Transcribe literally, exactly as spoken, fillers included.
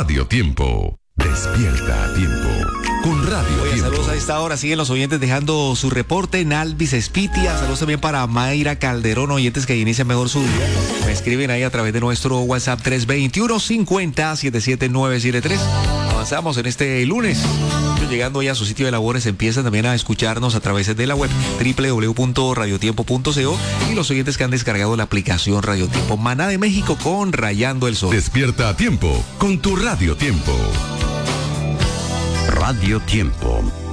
Radio Tiempo. Despierta a tiempo con Radio Oye, Tiempo. saludos a esta hora. Siguen los oyentes dejando su reporte. Nalvis Espitia. Saludos también para Mayra Calderón, oyentes que inician mejor su día. Me escriben ahí a través de nuestro WhatsApp tres dos uno, cincuenta, setenta y siete nueve siete tres. Avanzamos en este lunes. Llegando ya a su sitio de labores, empiezan también a escucharnos a través de la web doble u doble u doble u punto radio tiempo punto co y los oyentes que han descargado la aplicación Radio Tiempo. Maná de México con Rayando el Sol. Despierta a tiempo con tu Radio Tiempo. Radio Tiempo.